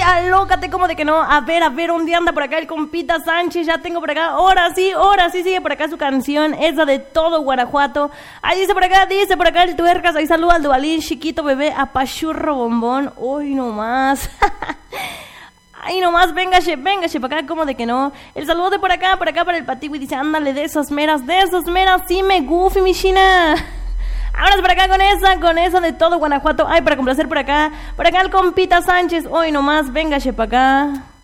alócate, como de que no. A ver, ¿dónde anda por acá el compita Sánchez? Ya tengo por acá, ahora sí, sigue por acá su canción, esa de todo Guanajuato. Ahí dice por acá el Tuercas, ahí saluda al Duvalín, chiquito bebé, a Pachurro Bombón. Uy, nomás. Ay, nomás, véngase para acá, como de que no. El saludo de por acá para el Patigui, dice, ándale, de esas meras, sí me gufi, mi china. Vámonos para acá con esa de todo Guanajuato. Ay, para complacer por acá el compita Sánchez. Hoy nomás, véngase para acá.